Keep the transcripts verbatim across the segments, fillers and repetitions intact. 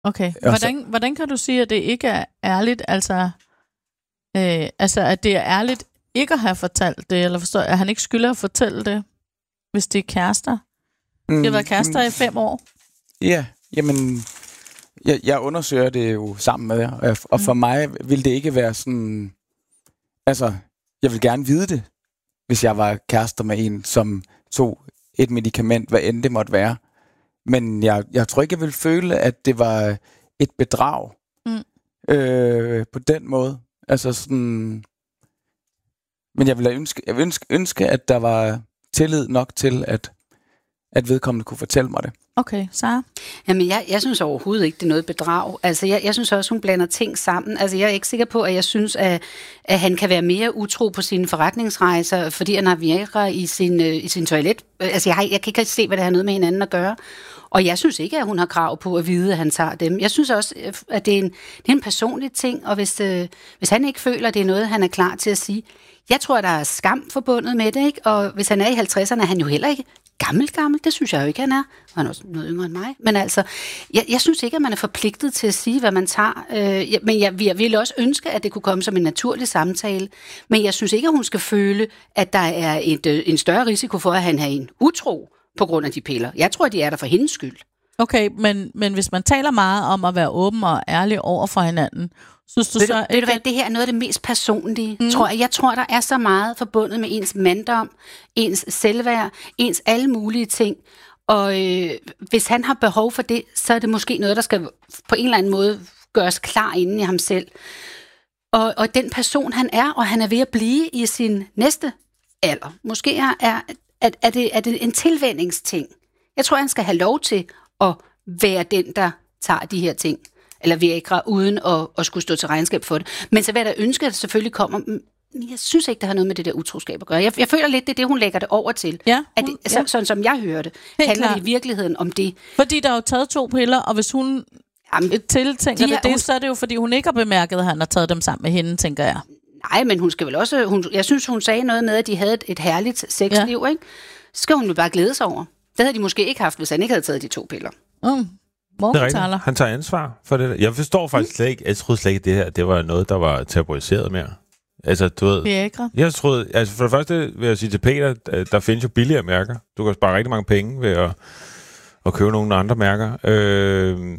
Okay, hvordan, hvordan kan du sige, at det ikke er ærligt, altså, øh, altså at det er ærligt ikke at have fortalt det, eller forstår, at han ikke skylder at fortælle det, hvis det er kærester? De har været kærester i fem år. Ja, jamen, jeg, jeg undersøger det jo sammen med jer, og, og for mm. mig vil det ikke være sådan, altså, jeg vil gerne vide det, hvis jeg var kærester med en, som tog et medicament, hvad end det måtte være. Men jeg, jeg tror ikke, jeg ville føle, at det var et bedrag mm. øh, på den måde. Altså sådan... Men jeg ville ønske, jeg ville ønske, ønske, at der var tillid nok til, at, at vedkommende kunne fortælle mig det. Okay, Sara? Jamen, jeg, jeg synes overhovedet ikke, det er noget bedrag. Altså, jeg, jeg synes også, hun blander ting sammen. Altså, jeg er ikke sikker på, at jeg synes, at, at han kan være mere utro på sine forretningsrejser, fordi han har Viagra i sin, øh, i sin toilet. Altså, jeg, har, jeg kan ikke se, hvad det har noget med hinanden at gøre. Og jeg synes ikke, at hun har krav på at vide, at han tager dem. Jeg synes også, at det er en, det er en personlig ting, og hvis, øh, hvis han ikke føler, at det er noget, han er klar til at sige. Jeg tror, at der er skam forbundet med det, ikke? Og hvis han er i halvtredserne, er han jo heller ikke gammel, gammel. Det synes jeg jo ikke, han er. Han er også noget yngre end mig. Men altså, jeg, jeg synes ikke, at man er forpligtet til at sige, hvad man tager. Øh, men jeg, jeg ville også ønske, at det kunne komme som en naturlig samtale. Men jeg synes ikke, at hun skal føle, at der er et, øh, en større risiko for, at han har en utro på grund af de piller. Jeg tror, de er der for hendes skyld. Okay, men, men hvis man taler meget om at være åben og ærlig over for hinanden, synes du ved så... Du, ved du hvad, det her er noget af det mest personlige, mm. tror jeg. Jeg tror, der er så meget forbundet med ens manddom, ens selvværd, ens alle mulige ting. Og øh, hvis han har behov for det, så er det måske noget, der skal på en eller anden måde gøres klar inden i ham selv. Og, og den person, han er, og han er ved at blive i sin næste alder. Måske er, er, er, er, det, er det en tilvændingsting. Jeg tror, han skal have lov til at være den, der tager de her ting. Eller Viagra, uden at, at skulle stå til regnskab for det. Men så vil jeg da ønske, at det selvfølgelig kommer... Jeg synes ikke, det har noget med det der utroskab at gøre. Jeg, jeg føler lidt, det er det, hun lægger det over til. Ja, hun, at det, ja. så, sådan som jeg hører det, helt handler klar. det i virkeligheden om det. Fordi der er jo taget to piller, og hvis hun Jamen, tiltænker de her, det, det hun, så er det jo, fordi hun ikke har bemærket, at han har taget dem sammen med hende, tænker jeg. Nej, men hun skal vel også... Hun, jeg synes, hun sagde noget med, at de havde et, et herligt sexliv, ja. Ikke? Så skal hun jo bare glæde sig over. Det havde de måske ikke haft, hvis han ikke havde taget de to piller. Mm. Det er han tager ansvar for det. Jeg forstår faktisk slet ikke, jeg troede slet ikke, at det her det var noget, der var tabuiseret mere. Altså, du ved... Viagra. Jeg troede... Altså, for det første vil jeg sige til Peter, der findes jo billigere mærker. Du kan spare rigtig mange penge ved at, at købe nogle andre mærker. Øh,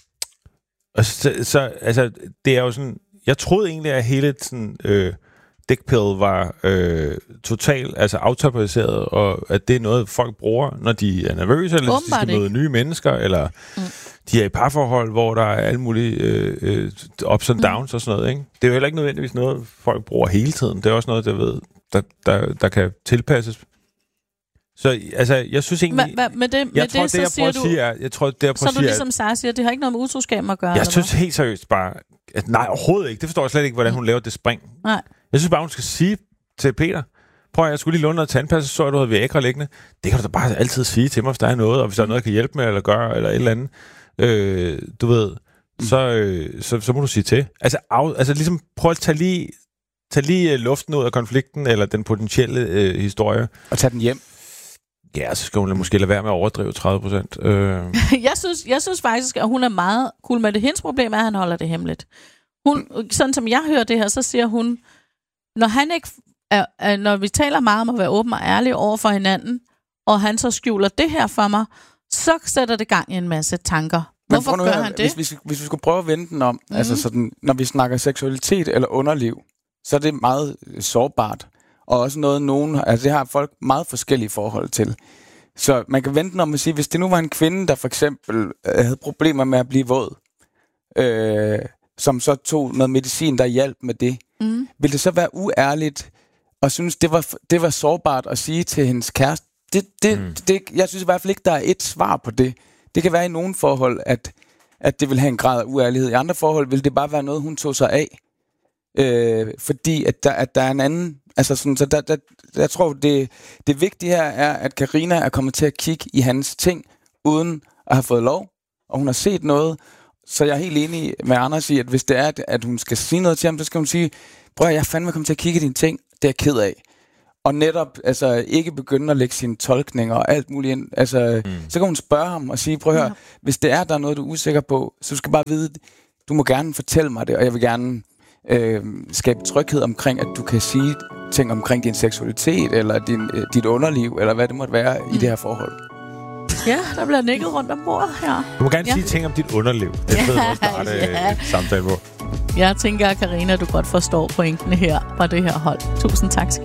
og så, så, altså, det er jo sådan... Jeg troede egentlig, at hele sådan... Øh, dickpill var øh, totalt altså aftabuiseret, og at det er noget, folk bruger, når de er nervøse, eller de skal møde nye mennesker, eller mm. de er i parforhold, hvor der er alle mulige øh, øh, ups and downs mm. og sådan noget. Ikke? Det er jo heller ikke nødvendigvis noget, folk bruger hele tiden. Det er også noget, der, ved, der, der, der kan tilpasses. Så altså, jeg synes egentlig... Hva, hva, med det, jeg med tror, det, det, jeg så siger du... Sige, er, jeg tror, det, jeg så er du sige, ligesom Sara siger, det har ikke noget med utroskab at gøre? Jeg synes helt seriøst bare... At, nej, overhovedet ikke. Det forstår jeg slet ikke, hvordan hun laver det spring. Nej. Jeg synes bare, hun skal sige til Peter, prøv at jeg skulle lige låne noget tandpasta, så er du havde Viagra liggende. Det kan du da bare altid sige til mig, hvis der er noget, og hvis der er noget, jeg kan hjælpe med, eller gøre, eller et eller andet. Øh, du ved, så, øh, så, så må du sige til. Altså, af, altså ligesom, prøv at tage lige, tage lige luften ud af konflikten, eller den potentielle øh, historie. Og tage den hjem. Ja, så skal hun måske lade være med at overdrive tredive procent. Øh. jeg, synes, jeg synes faktisk, at hun er meget cool med det. Hendes problem er, at han holder det hemmeligt. Hun, sådan som jeg hører det her, så siger hun, når han ikke er, er, når vi taler meget om at være åben og ærlig over for hinanden, og han så skjuler det her for mig, så sætter det gang i en masse tanker. Hvorfor gør høre, han det? Hvis, hvis, hvis vi skulle prøve at vende den om, mm-hmm. altså sådan, når vi snakker seksualitet eller underliv, så er det meget sårbart. Og også noget, nogen, altså det har folk meget forskellige forhold til. Så man kan vente den om at sige, hvis det nu var en kvinde, der for eksempel havde problemer med at blive våd, øh, som så tog noget medicin, der hjalp med det, mm. ville det så være uærligt og synes, det var, det var sårbart at sige til hendes kæreste? Det, det, mm. det, jeg synes i hvert fald ikke, der er et svar på det. Det kan være i nogle forhold, at, at det vil have en grad af uærlighed. I andre forhold vil det bare være noget, hun tog sig af. Øh, fordi at der, at der er en anden... Altså sådan, så der, der, jeg tror, det, det vigtige her er, at Karina er kommet til at kigge i hans ting, uden at have fået lov, og hun har set noget. Så jeg er helt enig med Anders i, at hvis det er, at hun skal sige noget til ham, så skal hun sige, prøv at jeg er fandme kommet til at kigge i dine ting, det er jeg ked af. og netop altså, ikke begynde at lægge sine tolkninger og alt muligt ind. Altså, mm. Så kan hun spørge ham og sige, prøv at høre, ja. hvis det er, der er noget, du er usikker på, så du skal bare vide, du må gerne fortælle mig det, og jeg vil gerne øh, skabe tryghed omkring, at du kan sige ting omkring din seksualitet, eller din, øh, dit underliv, eller hvad det måtte være mm. i det her forhold. Ja, der bliver nikket rundt om bordet her. Du må gerne ja. sige ting om dit underliv. Det er fedt at starte ja. et samtale på. Jeg tænker, Karina, du godt forstår pointene her fra det her hold. Tusind tak skal